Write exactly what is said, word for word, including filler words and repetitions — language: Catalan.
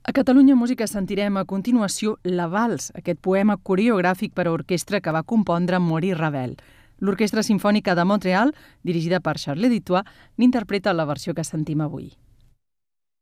A Catalunya Música sentirem a continuació La Vals, aquest poema coreogràfic per a orquestra que va compondre Maurice Ravel. L'Orquestra Simfònica de Montreal, dirigida per Charles Ditoit, n'interpreta la versió que sentim avui.